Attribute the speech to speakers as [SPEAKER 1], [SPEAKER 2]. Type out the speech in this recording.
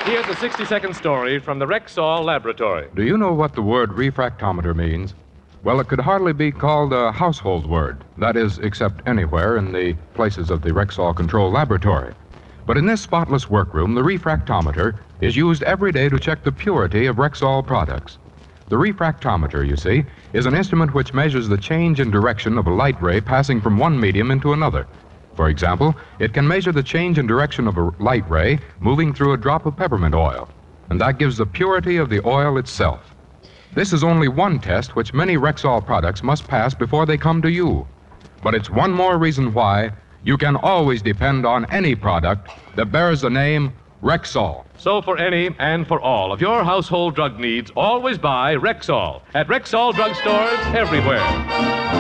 [SPEAKER 1] Here's a 60-second story from the Rexall Laboratory.
[SPEAKER 2] Do you know what the word refractometer means? Well, it could hardly be called a household word. That is, except anywhere in the places of the Rexall Control Laboratory. But in this spotless workroom, the refractometer is used every day to check the purity of Rexall products. The refractometer, you see, is an instrument which measures the change in direction of a light ray passing from one medium into another. For example, it can measure the change in direction of a light ray moving through a drop of peppermint oil, and that gives the purity of the oil itself. This is only one test which many Rexall products must pass before they come to you. But it's one more reason why you can always depend on any product that bears the name Rexall.
[SPEAKER 1] So for any and for all of your household drug needs, always buy Rexall at Rexall drugstores everywhere.